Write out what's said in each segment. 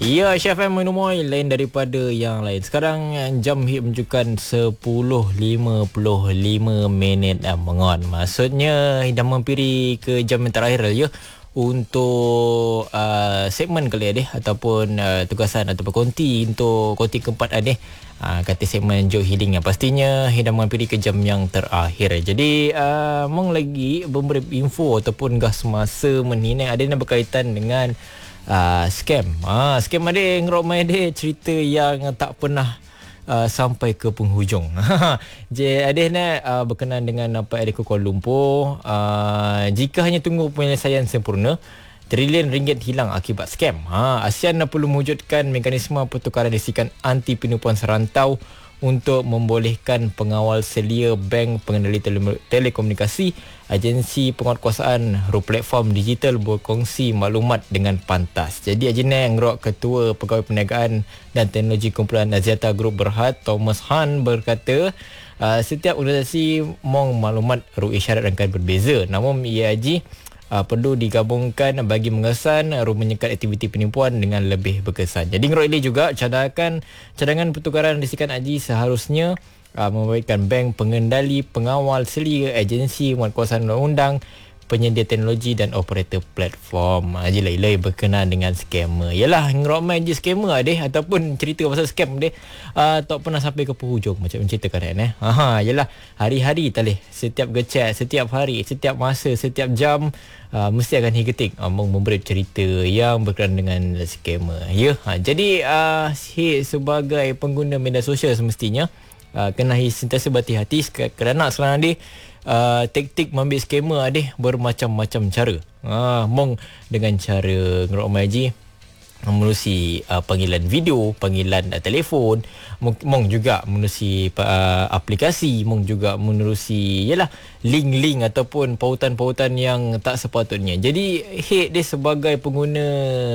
Ya, Chef M Minumoi lain daripada yang lain. Sekarang jam hit menunjukkan 10.55 mengon. Maksudnya dah mempiri ke jam yang terakhir ya untuk segmen kali ya deh ataupun tugasan ataupun konti keempat deh. Kata segmen Joe Healing yang pastinya dah mempiri ke jam yang terakhir. Jadi mong lagi memberi info ataupun gas masa menini ada yang berkaitan dengan scam. Scam ada ngerok mai dia cerita yang tak pernah sampai ke penghujung. Jadi ada nak berkenaan dengan apa ada ke Kuala Lumpur. Jika hanya tunggu penyelesaian sempurna, trilion ringgit hilang akibat scam. ASEAN perlu mewujudkan mekanisme pertukaran lisikan anti penipuan serantau untuk membolehkan pengawal selia bank, pengendali telekomunikasi, agensi penguatkuasaan platform digital berkongsi maklumat dengan pantas. Jadi Ajina yang ngerok Ketua Pegawai Perniagaan dan Teknologi Kumpulan Aziata Group Berhad, Thomas Han berkata, setiap organisasi mong maklumat isyarat rangkaian berbeza. Namun ia perlu digabungkan bagi mengesan menyekat aktiviti penipuan dengan lebih berkesan. Jadi ngerok ini juga cadangan pertukaran lisikan haji seharusnya membaikkan bank, pengendali, pengawal selia, agensi penguatkuasaan undang-undang, penyedia teknologi dan operator platform. Jelai-jelai berkenaan dengan scammer. Yalah, ngerok main je scammer deh ataupun cerita pasal scam deh. Tak pernah sampai ke penghujung macam menceritakan kan yalah, hari-hari talih, setiap gecek, setiap hari, setiap masa, setiap jam mesti akan higetik memberi cerita yang berkenaan dengan scammer. Jadi sebagai pengguna media sosial semestinya kena sentiasa berhati-hati kerana sekarang ni taktik mengambil scammer bermacam-macam cara. Mong dengan cara ngerok maji menerusi panggilan video, panggilan telefon, mong juga menerusi aplikasi, mong juga menerusi link-link ataupun pautan-pautan yang tak sepatutnya. Jadi dia sebagai pengguna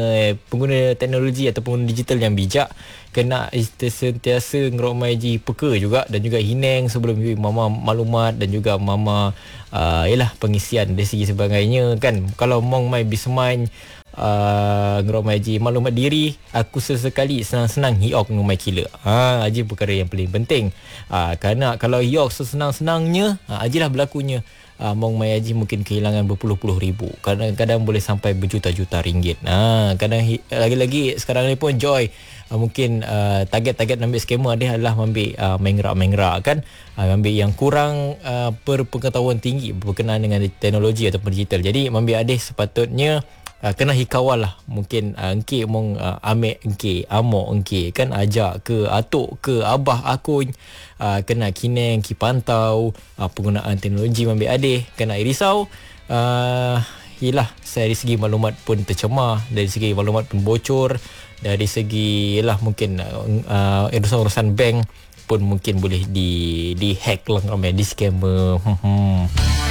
teknologi ataupun digital yang bijak kena sentiasa ngerok maji peka juga dan juga hineng sebelum mama maklumat dan juga mama pengisian dari segi sebagainya kan. Kalau mong mai bismain ngerok maji maklumat diri, aku sesekali senang-senang hiok numai kila. Aji perkara yang paling penting. Kerana kalau hiok sesenang-senangnya ajilah berlakunya mong mai haji mungkin kehilangan berpuluh-puluh ribu, kadang-kadang boleh sampai berjuta-juta ringgit. Kadang lagi-lagi sekarang ni pun Joy mungkin target-target ambil scammer dia adalah ambil mengerak-mengerak kan, ambil yang kurang berpengetahuan tinggi berkenaan dengan teknologi ataupun digital. Jadi ambil adik sepatutnya kena hikawal lah. Mungkin engke mong ambil engke amok engke kan ajak ke atuk ke abah akun, kena kineng ki pantau penggunaan teknologi ambil adik, kena risau. Yalah, dari segi maklumat pun tercemar, dari segi maklumat pun bocor, dari segi mungkin urusan-urusan bank pun mungkin boleh di hack lah, di scammer.